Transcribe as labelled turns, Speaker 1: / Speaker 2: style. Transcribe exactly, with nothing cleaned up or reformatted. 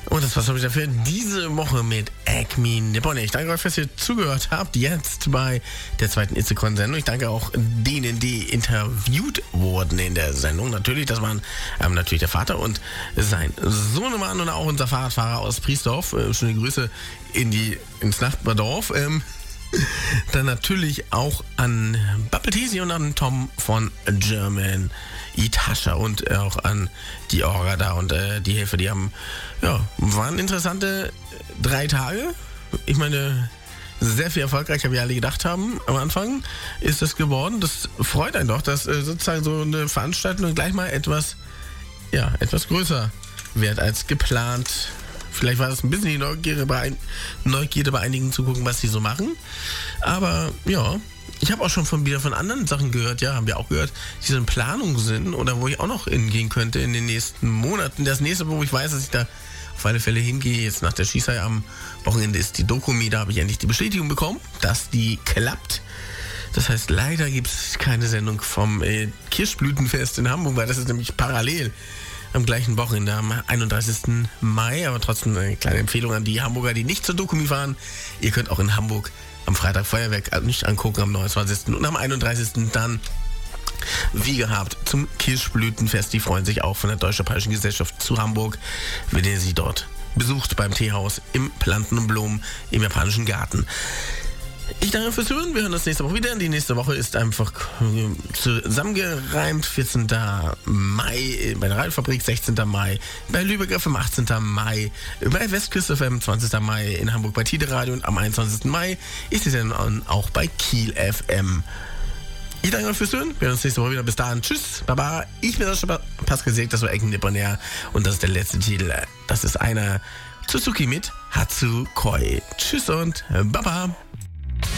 Speaker 1: Und das war's schon wieder für diese Woche mit Acme Nippon. Ich danke euch, dass ihr zugehört habt, jetzt bei der zweiten Itzecon-Sendung. Ich danke auch denen, die interviewt wurden in der Sendung. Natürlich, das waren ähm, natürlich der Vater und sein Sohnemann und auch unser Fahrradfahrer aus Priesdorf. Äh, schöne Grüße in die, ins Nachbardorf. Ähm, Dann natürlich auch an Bappeltesi und an Tom von German Itasha und auch an die Orga da und äh, die Helfer, die haben, ja, waren interessante drei Tage. Ich meine, sehr viel erfolgreicher, wie alle gedacht haben am Anfang, ist das geworden. Das freut einen doch, dass äh, sozusagen so eine Veranstaltung gleich mal etwas, ja, etwas größer wird als geplant. Vielleicht war das ein bisschen die Neugierde bei, ein, Neugierde bei einigen zu gucken, was sie so machen. Aber ja, ich habe auch schon von, wieder von anderen Sachen gehört, ja, haben wir auch gehört, die so in Planung sind oder wo ich auch noch hingehen könnte in den nächsten Monaten. Das nächste, wo ich weiß, dass ich da auf alle Fälle hingehe, jetzt nach der Schießerei am Wochenende, ist die Dokumi. Da habe ich endlich die Bestätigung bekommen, dass die klappt. Das heißt, leider gibt es keine Sendung vom äh, Kirschblütenfest in Hamburg, weil das ist nämlich parallel am gleichen Wochenende, am einunddreißigsten Mai. Aber trotzdem eine kleine Empfehlung an die Hamburger, die nicht zur Dokumi fahren. Ihr könnt auch in Hamburg am Freitag Feuerwerk nicht angucken, am neunundzwanzigsten und am einunddreißigsten dann, wie gehabt, zum Kirschblütenfest. Die freuen sich auch von der Deutsch-Japanischen Gesellschaft zu Hamburg, wenn ihr sie dort besucht beim Teehaus im Planten und Blumen im Japanischen Garten. Ich danke fürs Hören. Wir hören uns nächste Woche wieder. Die nächste Woche ist einfach zusammengereimt. vierzehnten Mai bei der Radiofabrik, sechzehnten Mai bei Lübeck F M, achtzehnten Mai bei Westküste F M, zwanzigsten Mai in Hamburg bei Tide Radio und am einundzwanzigsten Mai ist die Sendung auch bei Kiel F M. Ich danke euch fürs Hören. Wir hören uns nächste Woche wieder. Bis dahin. Tschüss. Baba. Ich bin Sascha Pascal Sieg. Das war Acme Nippon und das ist der letzte Titel. Das ist einer Suzuki mit Hatsukoi. Tschüss und Baba.